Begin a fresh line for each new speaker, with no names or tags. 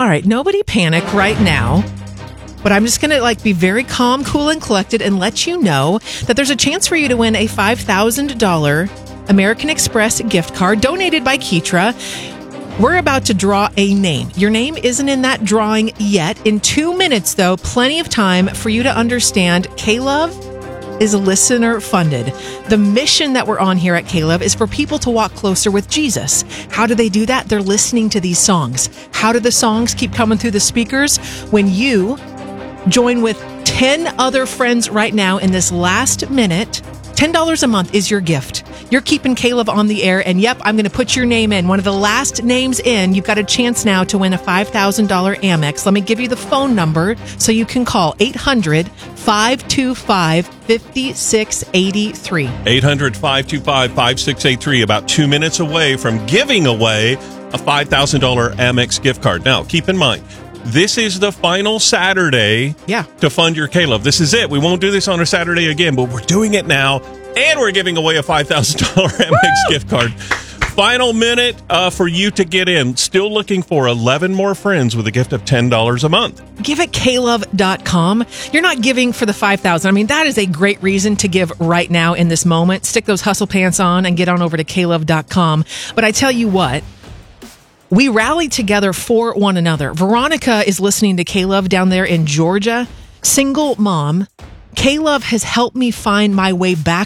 right, nobody panic right now. But I'm just going to be very calm, cool, and collected and let you know that there's a chance for you to win a $5,000 American Express gift card donated by Keetra. We're about to draw a name. Your name isn't in that drawing yet. In 2 minutes, though, plenty of time for you to understand K-Love is listener funded. The mission that we're on here at K-Love is for people to walk closer with Jesus. How do they do that? They're listening to these songs. How do the songs keep coming through the speakers? When you join with 10 other friends right now in this last minute, $10 a month is your gift. You're keeping K-Love on the air, and yep, I'm going to put your name in. One of the last names in. You've got a chance now to win a $5,000 Amex. Let me give you the phone number so you can call 800-525-5683.
800-525-5683. About 2 minutes away from giving away a $5,000 Amex gift card. Now, keep in mind, this is the final Saturday to fund your K-Love. This is it. We won't do this on a Saturday again, but we're doing it now, and we're giving away a $5,000 Amex gift card. Final minute for you to get in. Still looking for 11 more friends with a gift of $10 a month.
Give at klove.com. You're not giving for the $5,000. I mean, that is a great reason to give right now in this moment. Stick those hustle pants on and get on over to klove.com. But I tell you what, we rally together for one another. Veronica is listening to K-Love down there in Georgia. Single mom. K-Love has helped me find my way back